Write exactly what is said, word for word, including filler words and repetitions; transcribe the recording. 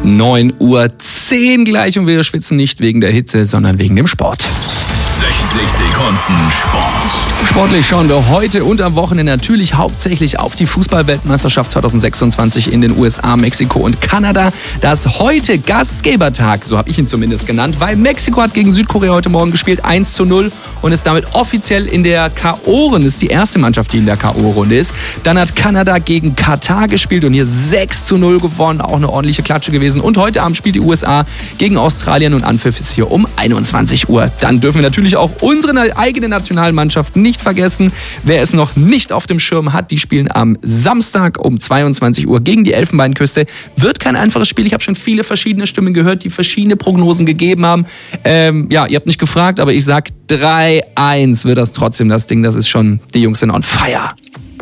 neun Uhr zehn gleich und wir schwitzen nicht wegen der Hitze, sondern wegen dem Sport. sechzig Sekunden Sport. Sportlich schauen wir heute und am Wochenende natürlich hauptsächlich auf die Fußball-Weltmeisterschaft zwanzig sechsundzwanzig in den U S A, Mexiko und Kanada. Das ist heute Gastgebertag, so habe ich ihn zumindest genannt, weil Mexiko hat gegen Südkorea heute Morgen gespielt, eins zu null und ist damit offiziell in der K O-Runde. Das ist die erste Mannschaft, die in der K O-Runde ist. Dann hat Kanada gegen Katar gespielt und hier sechs zu null gewonnen, auch eine ordentliche Klatsche gewesen. Und heute Abend spielt die U S A gegen Australien und Anpfiff ist hier um einundzwanzig Uhr. Dann dürfen wir natürlich auch unsere eigene Nationalmannschaft nicht vergessen. Wer es noch nicht auf dem Schirm hat, die spielen am Samstag um zweiundzwanzig Uhr gegen die Elfenbeinküste. Wird kein einfaches Spiel. Ich habe schon viele verschiedene Stimmen gehört, die verschiedene Prognosen gegeben haben. Ähm, ja, ihr habt nicht gefragt, aber ich sag drei eins wird das trotzdem das Ding. Das ist schon, die Jungs sind on fire.